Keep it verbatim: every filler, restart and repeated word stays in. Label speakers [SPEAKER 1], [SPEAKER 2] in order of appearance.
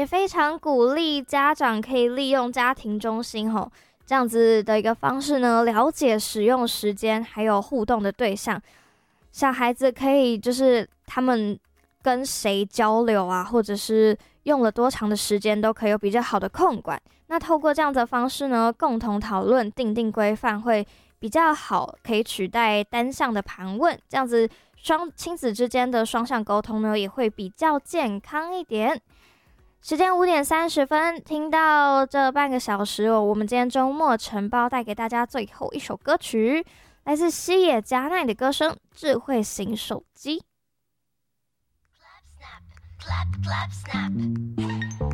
[SPEAKER 1] 也非常鼓励家长可以利用家庭中心吼这样子的一个方式呢，了解使用时间还有互动的对象。小孩子可以就是他们跟谁交流啊，或者是用了多长的时间，都可以有比较好的控管。那透过这样的方式呢，共同讨论、定定规范会比较好，可以取代单向的盘问，这样子双亲子之间的双向沟通呢，也会比较健康一点。时间五点三十分，听到这半个小时哦，我们今天周末晨报带给大家最后一首歌曲，来自西野加奈的歌声《智慧型手机》。Clap, snap, clap, clap, snap.